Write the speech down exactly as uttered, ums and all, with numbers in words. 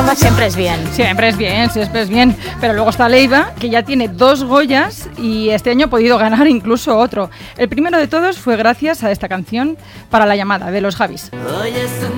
Llamada siempre es bien. Siempre es bien, siempre es bien. Pero luego está Leiva, que ya tiene dos Goyas y este año ha podido ganar incluso otro. El primero de todos fue gracias a esta canción para La llamada, de los Javis.